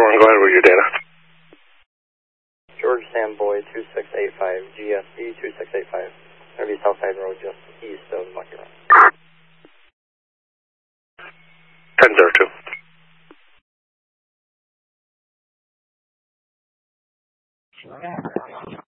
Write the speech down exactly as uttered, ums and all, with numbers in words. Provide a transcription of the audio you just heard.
one, go ahead with your data. George Samboy two six eight five, G S B two six eight five. That'll be Southside Road just east of Lucky Run. ten zero two.